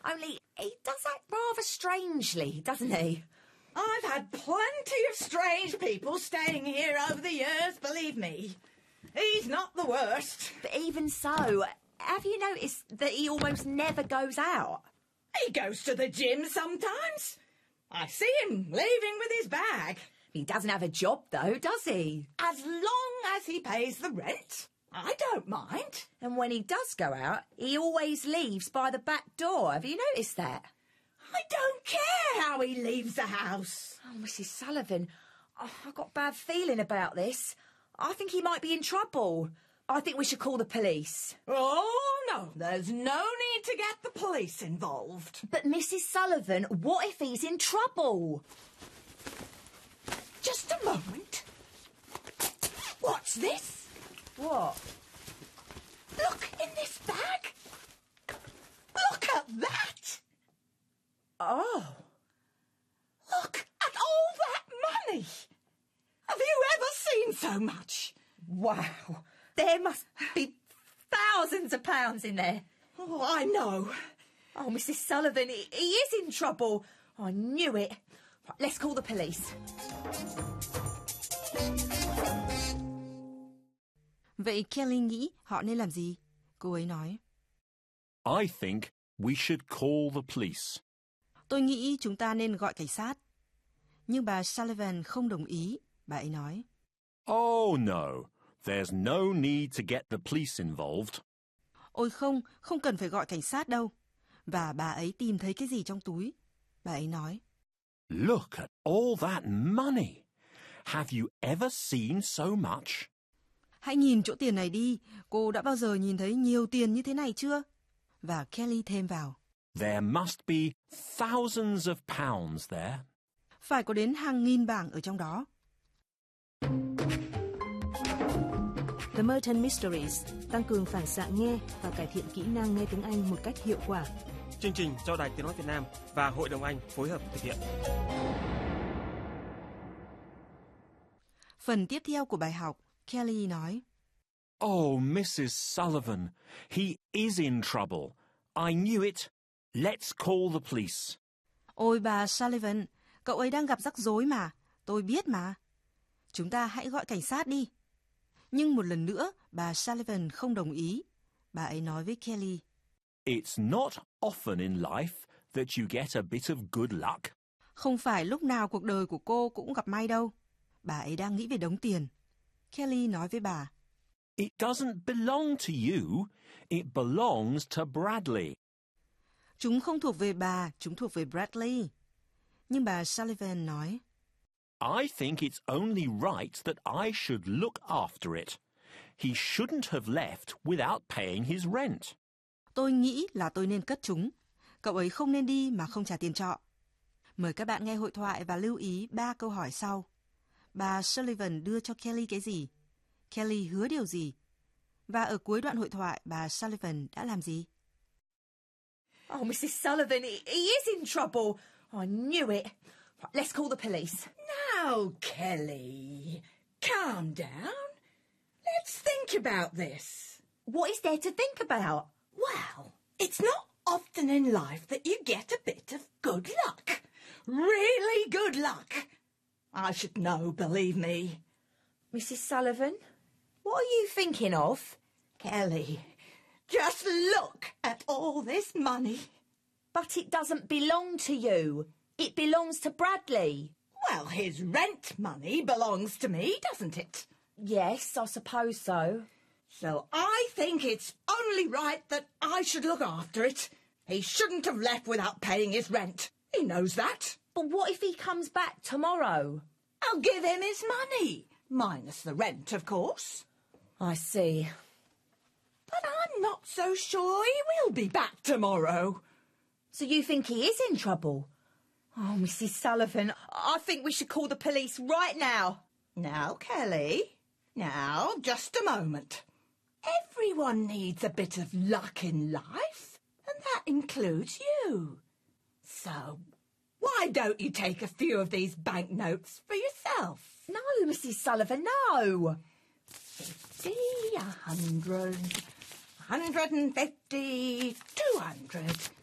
Only he does act rather strangely, doesn't he? I've had plenty of strange people staying here over the years, believe me. He's not the worst. But even so, have you noticed that he almost never goes out? He goes to the gym sometimes. I see him leaving with his bag. He doesn't have a job, though, does he? As long as he pays the rent, I don't mind. And when he does go out, he always leaves by the back door. Have you noticed that? I don't care how he leaves the house. Oh, Mrs. Sullivan, I've got a bad feeling about this. I think he might be in trouble. I think we should call the police. Oh, no, there's no need to get the police involved. But Mrs. Sullivan, what if he's in trouble? Just a moment. What's this? What? Look in this bag. Look at that. Oh. Look at all that money. Have you ever seen so much? Wow. There must be thousands of pounds in there. Oh, I know. Oh, Mrs. Sullivan, he is in trouble. I knew it. Right, let's call the police. Vậy Kelly nghĩ họ nên làm gì? Cô ấy nói. I think we should call the police. Tôi nghĩ chúng ta nên gọi cảnh sát. Nhưng bà Sullivan không đồng ý. Bà ấy nói. Oh no, there's no need to get the police involved. Ôi không, không cần phải gọi cảnh sát đâu. Và bà ấy tìm thấy cái gì trong túi? Bà ấy nói. Look at all that money. Have you ever seen so much? Hãy nhìn chỗ tiền này đi. Cô đã bao giờ nhìn thấy nhiều tiền như thế này chưa? Và Kelly thêm vào. There must be thousands of pounds there. Phải có đến hàng nghìn bảng ở trong đó. The Merton Mysteries tăng cường phản xạ nghe và cải thiện kỹ năng nghe tiếng Anh một cách hiệu quả. Chương trình do Đài Tiếng nói Việt Nam và Hội đồng Anh phối hợp thực hiện. Phần tiếp theo của bài học, Kelly nói. Oh, Mrs. Sullivan, he is in trouble. I knew it. Let's call the police. Ôi bà Sullivan, cậu ấy đang gặp rắc rối mà. Tôi biết mà. Chúng ta hãy gọi cảnh sát đi. Nhưng một lần nữa, bà Sullivan không đồng ý. Bà ấy nói với Kelly. It's not often in life that you get a bit of good luck. Không phải lúc nào cuộc đời của cô cũng gặp may đâu. Bà ấy đang nghĩ về đống tiền. Kelly nói với bà. It doesn't belong to you. It belongs to Bradley. Chúng không thuộc về bà, chúng thuộc về Bradley. Nhưng bà Sullivan nói. I think it's only right that I should look after it. He shouldn't have left without paying his rent. Tôi nghĩ là tôi nên cất chúng. Cậu ấy không nên đi mà không trả tiền trọ. Mời các bạn nghe hội thoại và lưu ý 3 câu hỏi sau. Bà Sullivan đưa cho Kelly cái gì? Kelly hứa điều gì? Và ở cuối đoạn hội thoại, bà Sullivan đã làm gì? Oh, Mrs. Sullivan, he is in trouble. I knew it. Right, let's call the police. Now, Kelly, calm down. Let's think about this. What is there to think about? Well, it's not often in life that you get a bit of good luck. Really good luck. I should know, believe me. Mrs. Sullivan, what are you thinking of? Kelly, just look at all this money. But it doesn't belong to you. It belongs to Bradley. Well, his rent money belongs to me, doesn't it? Yes, I suppose so. So I think it's only right that I should look after it. He shouldn't have left without paying his rent. He knows that. But what if he comes back tomorrow? I'll give him his money. Minus the rent, of course. I see. But I'm not so sure he will be back tomorrow. So you think he is in trouble? Oh, Mrs. Sullivan, I think we should call the police right now. Now, Kelly. Now, just a moment. Everyone needs a bit of luck in life, and that includes you. So, why don't you take a few of these banknotes for yourself? No, Mrs. Sullivan, no. 50, 100, 150, 200.